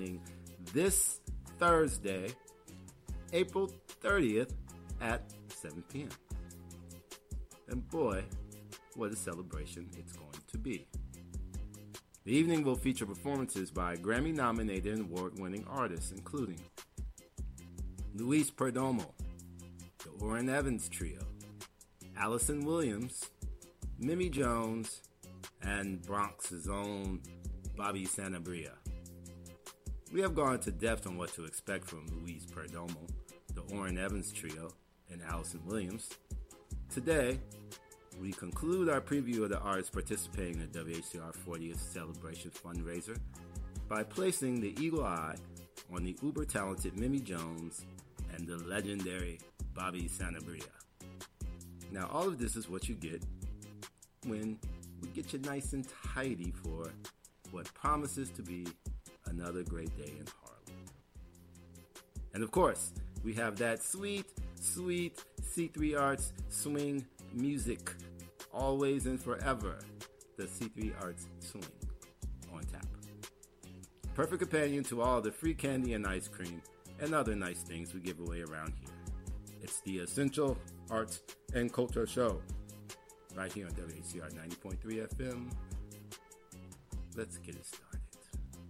happening this Thursday, April 30th at 7 p.m. And boy, what a celebration it's going to be. The evening will feature performances by Grammy-nominated and award-winning artists, including Luis Perdomo, the Orrin Evans Trio, Allison Williams, Mimi Jones, and Bronx's own Bobby Sanabria. We have gone into depth on what to expect from Luis Perdomo, the Orrin Evans Trio, and Allison Williams. Today, we conclude our preview of the artists participating in the WHCR 40th Celebration fundraiser by placing the eagle eye on the uber-talented Mimi Jones and the legendary Bobby Sanabria. Now, all of this is what you get when we get you nice and tidy for what promises to be another great day in Harlem. And of course, we have that sweet, sweet C3 Arts swing music, always and forever, the C3 Arts Swing on tap. Perfect companion to all the free candy and ice cream and other nice things we give away around here. It's the Essential Arts and Culture Show, right here on WHCR 90.3 FM. Let's get it started.